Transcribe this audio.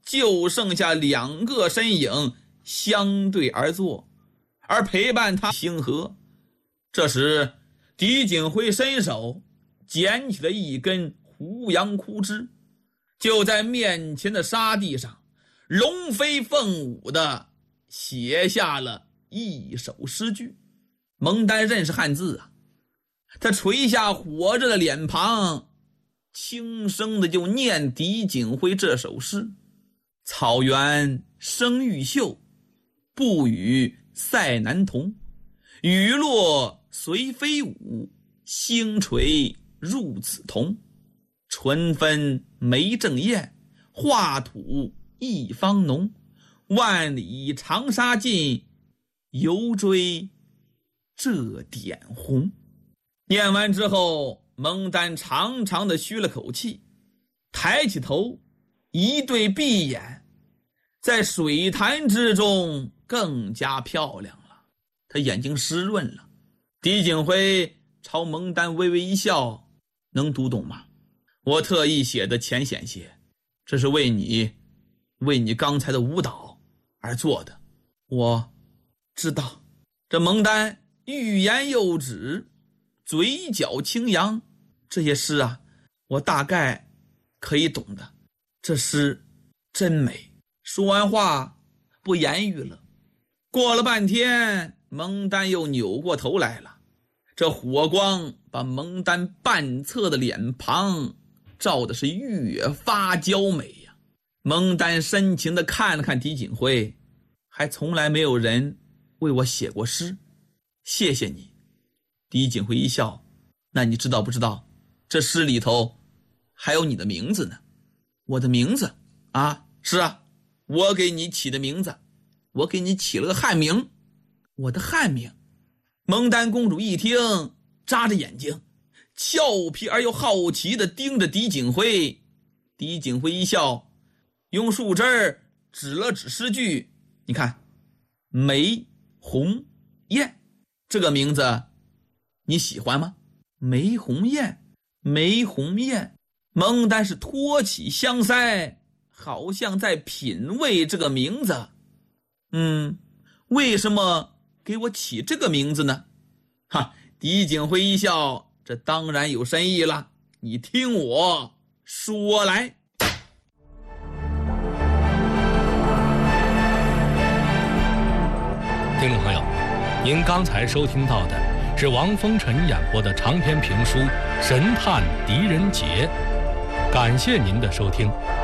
就剩下2个身影相对而坐，而陪伴他星河。这时狄景辉伸手捡起了一根胡杨枯枝，就在面前的沙地上龙飞凤舞的写下了一首诗句。蒙丹认识汉字啊，他垂下火热的脸庞，轻声的就念狄景辉这首诗：草原生玉秀，不与塞南同，雨落随飞舞，星垂入此同。唇分梅正艳，画土一方浓。万里长沙尽，犹追这点红。念完之后，蒙丹长长的吁了口气，抬起头，一对闭眼，在水潭之中更加漂亮了。他眼睛湿润了。狄景辉朝蒙丹微微一笑，能读懂吗？我特意写的浅显些，这是为你刚才的舞蹈而做的。我知道。这蒙丹欲言又止，嘴角轻扬。这些诗啊，我大概可以懂的。这诗真美。说完话不言语了。过了半天，蒙丹又扭过头来了。这火光把蒙丹半侧的脸庞照的是越发娇美呀。蒙丹深情地看了看狄景辉，还从来没有人为我写过诗，谢谢你。狄景辉一笑，那你知道不知道，这诗里头还有你的名字呢？我的名字啊？是啊，我给你起的名字，我给你起了个汉名。我的汉名。蒙丹公主一听，眨着眼睛，俏皮而又好奇地盯着狄景辉。狄景辉一笑，用树枝指了指诗句，你看，梅红艳，这个名字你喜欢吗？梅红艳，梅红艳。蒙丹是托起香腮，好像在品味这个名字。为什么给我起这个名字呢？哈，狄景辉一笑，这当然有深意了，你听我说来。 听众朋友，您刚才收听到的是王风尘演播的长篇评书《神探狄仁杰》，感谢您的收听。